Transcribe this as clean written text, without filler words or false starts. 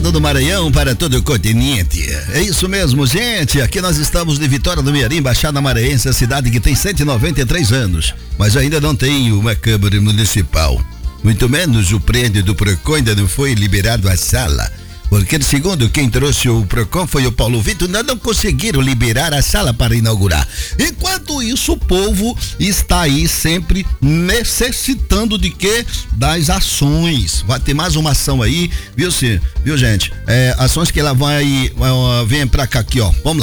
estado do Maranhão para todo o continente. É isso mesmo, gente. Aqui nós estamos de Vitória do Mearim, Baixada Maranhense, a cidade que tem 193 anos, mas ainda não tem uma Câmara Municipal. Muito menos o prédio do PROCON ainda não foi liberado a sala. Porque, segundo quem trouxe o PROCON foi o Paulo Vitor, ainda não conseguiram liberar a sala para inaugurar. Enquanto isso, o povo está aí sempre necessitando de quê? Das ações. Vai ter mais uma ação aí, viu, gente? Ações que ela vem pra cá aqui, ó. Vamos lá.